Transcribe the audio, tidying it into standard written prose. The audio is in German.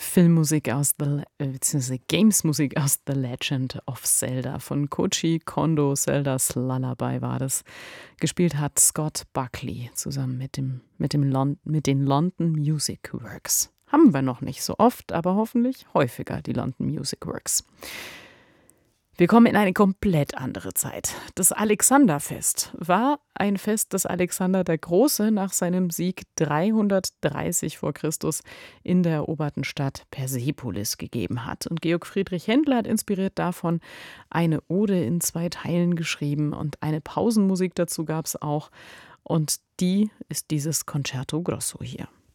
Filmmusik beziehungsweise Games-Musik aus The Legend of Zelda von Koji Kondo. Zeldas Lullaby war das. Gespielt hat Scott Buckley zusammen mit den London Music Works. Haben wir noch nicht so oft, aber hoffentlich häufiger, die London Music Works. Wir kommen in eine komplett andere Zeit. Das Alexanderfest war ein Fest, das Alexander der Große nach seinem Sieg 330 vor Christus in der eroberten Stadt Persepolis gegeben hat. Und Georg Friedrich Händel hat inspiriert davon eine Ode in 2 Teilen geschrieben und eine Pausenmusik dazu gab es auch. Und die ist dieses Concerto Grosso hier.